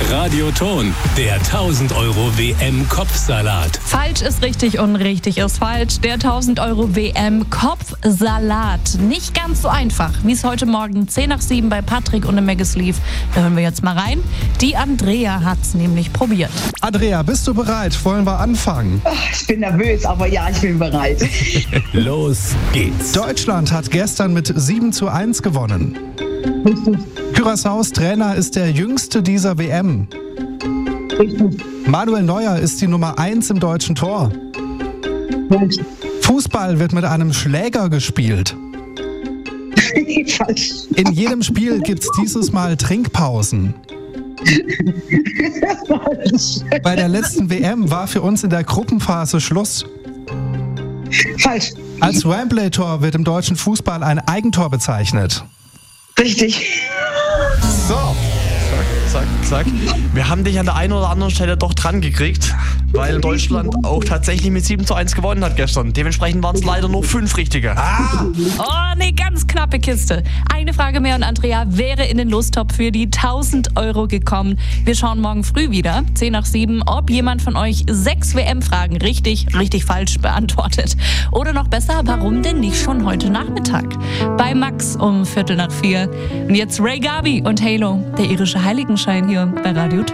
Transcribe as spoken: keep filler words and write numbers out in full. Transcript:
Radioton, der tausend Euro W M-Kopfsalat. Falsch ist richtig und richtig ist falsch. Der tausend Euro W M-Kopfsalat. Nicht ganz so einfach, wie es heute Morgen zehn nach sieben bei Patrick und im Megas lief. Da hören wir jetzt mal rein. Die Andrea hat's nämlich probiert. Andrea, bist du bereit? Wollen wir anfangen? Oh, ich bin nervös, aber ja, ich bin bereit. Los geht's. Deutschland hat gestern mit sieben zu eins gewonnen. Curaçaos Trainer ist der jüngste dieser W M. Richtig. Manuel Neuer ist die Nummer eins im deutschen Tor. Falsch. Fußball wird mit einem Schläger gespielt. Falsch. In jedem Spiel gibt's dieses Mal Trinkpausen. Falsch. Bei der letzten W M war für uns in der Gruppenphase Schluss. Falsch. Als Wembley-Tor wird im deutschen Fußball ein Eigentor bezeichnet. Richtig. So. Zack, zack, zack. Wir haben dich an der einen oder anderen Stelle doch dran gekriegt, weil Deutschland auch tatsächlich mit sieben zu eins gewonnen hat gestern. Dementsprechend waren es leider nur fünf richtige. Ah! Oh, ne, ganz knappe Kiste. Eine Frage mehr und Andrea wäre in den Lostopf für die tausend Euro gekommen. Wir schauen morgen früh wieder, zehn nach sieben, ob jemand von euch sechs W M-Fragen richtig, richtig falsch beantwortet. Oder noch besser, warum denn nicht schon heute Nachmittag? Bei Max um Viertel nach vier. Und jetzt Ray Gaby und Halo, der irische Heiligenschein hier bei Radio Ton.